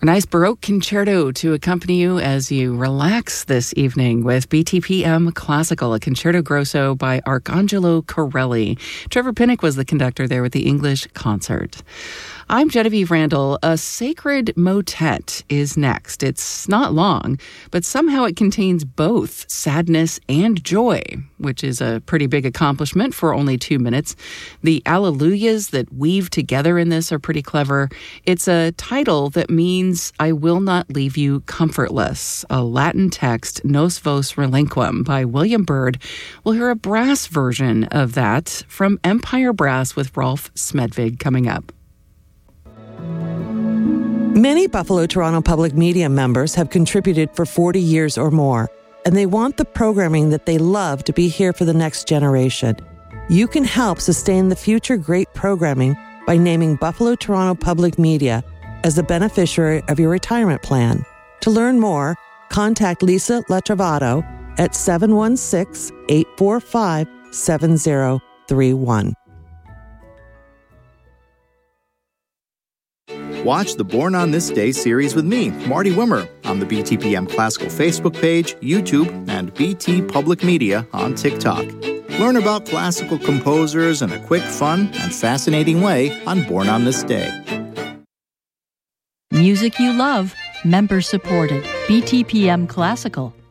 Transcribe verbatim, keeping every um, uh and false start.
A nice Baroque concerto to accompany you as you relax this evening with B T P M Classical, a concerto grosso by Arcangelo Corelli. Trevor Pinnock was the conductor there with the English concert. I'm Genevieve Randall. A sacred motet is next. It's not long, but somehow it contains both sadness and joy, which is a pretty big accomplishment for only two minutes. The alleluias that weave together in this are pretty clever. It's a title that means I will not leave you comfortless, a Latin text, Nos Vos Relinquam, by William Byrd. We'll hear a brass version of that from Empire Brass with Rolf Smedvig coming up. Many Buffalo Toronto Public Media members have contributed for forty years or more, and they want the programming that they love to be here for the next generation. You can help sustain the future great programming by naming Buffalo Toronto Public Media as the beneficiary of your retirement plan. To learn more, contact Lisa Latrovato at seven one six, eight four five, seven zero three one. Watch the Born on This Day series with me, Marty Wimmer, on the B T P M Classical Facebook page, YouTube, and B T Public Media on TikTok. Learn about classical composers in a quick, fun, and fascinating way on Born on This Day. Music you love, member supported. B T P M Classical.